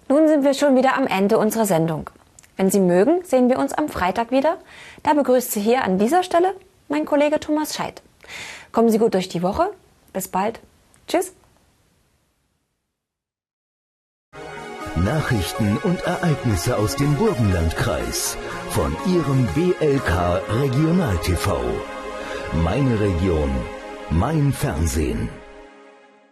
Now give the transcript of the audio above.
Nun sind wir schon wieder am Ende unserer Sendung. Wenn Sie mögen, sehen wir uns am Freitag wieder. Da begrüßt Sie hier an dieser Stelle mein Kollege Thomas Scheidt. Kommen Sie gut durch die Woche. Bis bald. Tschüss. Nachrichten und Ereignisse aus dem Burgenlandkreis von Ihrem BLK Regional TV. Meine Region, mein Fernsehen.